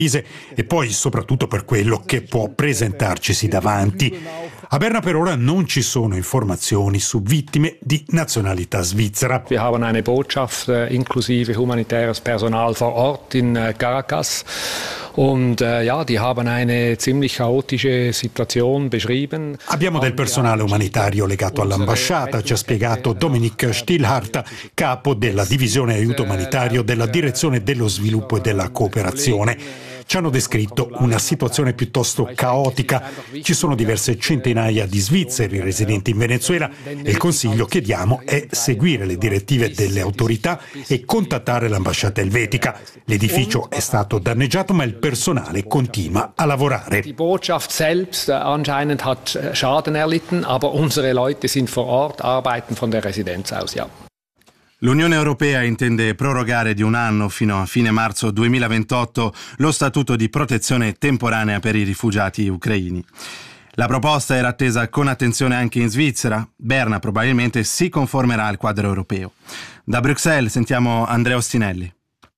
e poi soprattutto per quello che può presentarcisi davanti. A Berna per ora non ci sono informazioni su vittime di nazionalità svizzera. Wir haben eine Botschaft inklusive humanitäres Personal vor Ort in Caracas. Und die haben eine ziemlich chaotische Situation beschrieben. Abbiamo del personale umanitario legato all'ambasciata, ci ha spiegato Dominik Stillhardt, capo della divisione aiuto umanitario della Direzione dello Sviluppo e della Cooperazione. Ci hanno descritto una situazione piuttosto caotica. Ci sono diverse centinaia di svizzeri residenti in Venezuela e il consiglio che diamo è seguire le direttive delle autorità e contattare l'ambasciata elvetica. L'edificio è stato danneggiato, ma il personale continua a lavorare. Die Botschaft selbst anscheinend hat Schaden erlitten, aber unsere Leute sind vor Ort, arbeiten von der Residenz aus, ja. L'Unione Europea intende prorogare di un anno fino a fine marzo 2028 lo statuto di protezione temporanea per i rifugiati ucraini. La proposta era attesa con attenzione anche in Svizzera. Berna probabilmente si conformerà al quadro europeo. Da Bruxelles sentiamo Andrea Ostinelli.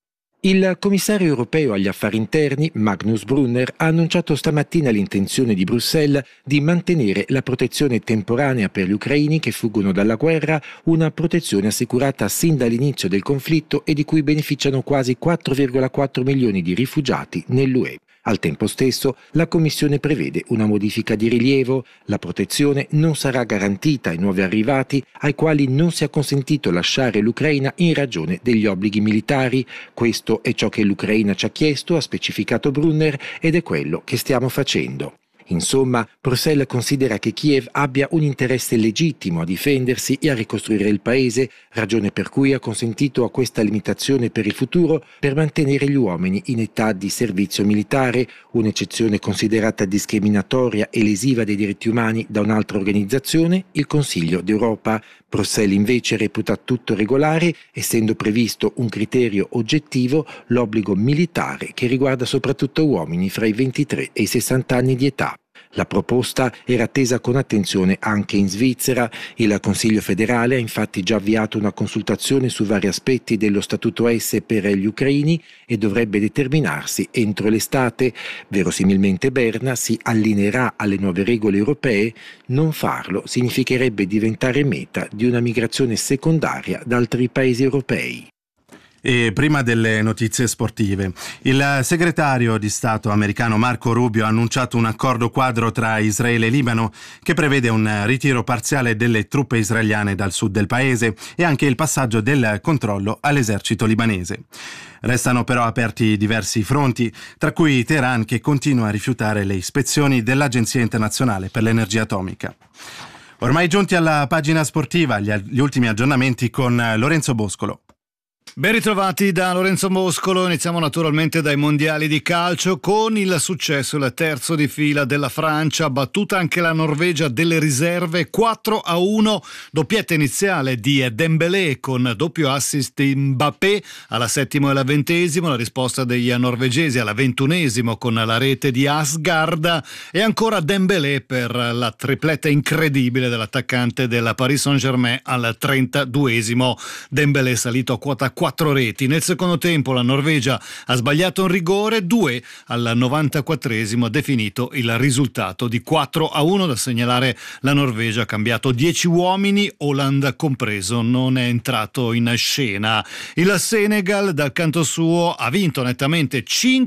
Il commissario europeo agli affari interni, Magnus Brunner, ha annunciato stamattina l'intenzione di Bruxelles di mantenere la protezione temporanea per gli ucraini che fuggono dalla guerra, una protezione assicurata sin dall'inizio del conflitto e di cui beneficiano quasi 4,4 milioni di rifugiati nell'UE. Al tempo stesso, la Commissione prevede una modifica di rilievo. La protezione non sarà garantita ai nuovi arrivati, ai quali non sia consentito lasciare l'Ucraina in ragione degli obblighi militari. Questo è ciò che l'Ucraina ci ha chiesto, ha specificato Brunner, ed è quello che stiamo facendo. Insomma, Bruxelles considera che Kiev abbia un interesse legittimo a difendersi e a ricostruire il paese, ragione per cui ha consentito a questa limitazione per il futuro per mantenere gli uomini in età di servizio militare, un'eccezione considerata discriminatoria e lesiva dei diritti umani da un'altra organizzazione, il Consiglio d'Europa. Bruxelles invece reputa tutto regolare, essendo previsto un criterio oggettivo, l'obbligo militare che riguarda soprattutto uomini fra i 23 e i 60 anni di età. La proposta era attesa con attenzione anche in Svizzera. Il Consiglio federale ha infatti già avviato una consultazione su vari aspetti dello Statuto S per gli ucraini e dovrebbe determinarsi entro l'estate. Verosimilmente Berna si allineerà alle nuove regole europee. Non farlo significherebbe diventare meta di una migrazione secondaria da altri paesi europei. E prima delle notizie sportive, il segretario di Stato americano Marco Rubio ha annunciato un accordo quadro tra Israele e Libano che prevede un ritiro parziale delle truppe israeliane dal sud del paese e anche il passaggio del controllo all'esercito libanese. Restano però aperti diversi fronti, tra cui Teheran, che continua a rifiutare le ispezioni dell'Agenzia internazionale per l'energia atomica. Ormai giunti alla pagina sportiva, gli ultimi aggiornamenti con Lorenzo Boscolo. Ben ritrovati da Lorenzo Moscolo. Iniziamo naturalmente dai mondiali di calcio con il successo, il terzo di fila della Francia, battuta anche la Norvegia delle riserve 4-1, doppietta iniziale di Dembélé con doppio assist di Mbappé alla 7ª e alla 20ª, la risposta degli norvegesi alla 21ª con la rete di Asgard e ancora Dembélé per la tripletta incredibile dell'attaccante della Paris Saint-Germain al 32º. Dembélé salito a quota 4 reti. Nel secondo tempo la Norvegia ha sbagliato un rigore, 2 al 94esimo ha definito il risultato di 4-1. Da segnalare la Norvegia ha cambiato 10 uomini, Haaland compreso non è entrato in scena. Il Senegal dal canto suo ha vinto nettamente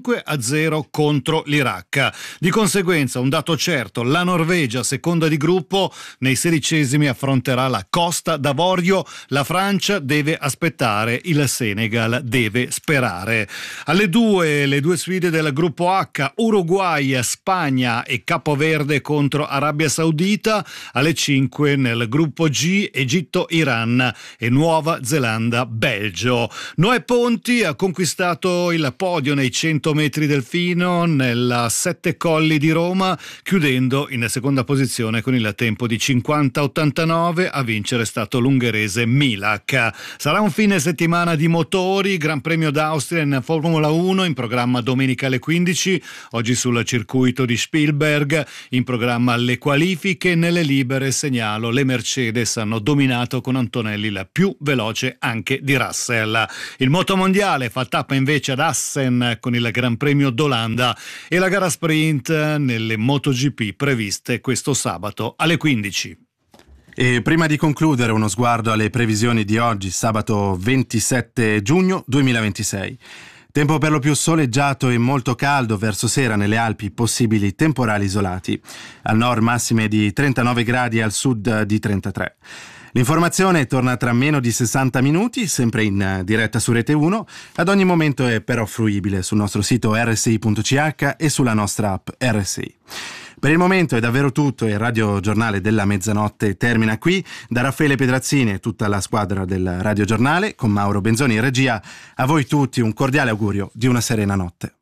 5-0 contro l'Iraq. Di conseguenza un dato certo, la Norvegia seconda di gruppo nei 16esimi affronterà la Costa d'Avorio, la Francia deve aspettare, il Senegal deve sperare. Alle 2 le due sfide del gruppo H, Uruguay, Spagna e Capoverde contro Arabia Saudita. Alle 5 nel gruppo G, Egitto, Iran e Nuova Zelanda, Belgio. Noè Ponti ha conquistato il podio nei 100 metri delfino nella 7 colli di Roma, chiudendo in seconda posizione con il tempo di 50-89. A vincere è stato l'ungherese Milak. Sarà un fine settimana di motori, Gran Premio d'Austria in Formula 1 in programma domenica alle 15, oggi sul circuito di Spielberg, in programma le qualifiche. Nelle libere segnalo le Mercedes hanno dominato con Antonelli la più veloce anche di Russell. Il motomondiale fa tappa invece ad Assen con il Gran Premio d'Olanda e la gara sprint nelle MotoGP previste questo sabato alle 15. E prima di concludere, uno sguardo alle previsioni di oggi, sabato 27 giugno 2026. Tempo per lo più soleggiato e molto caldo, verso sera nelle Alpi possibili temporali isolati. Al nord massime di 39 gradi, al sud di 33. L'informazione torna tra meno di 60 minuti, sempre in diretta su Rete 1. Ad ogni momento è però fruibile sul nostro sito rsi.ch e sulla nostra app RSI. Per il momento è davvero tutto e il Radio Giornale della mezzanotte termina qui. Da Raffaele Pedrazzini e tutta la squadra del Radio Giornale, con Mauro Benzoni in regia, a voi tutti un cordiale augurio di una serena notte.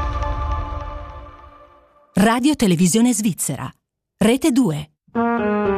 Radio Televisione Svizzera, Rete 2.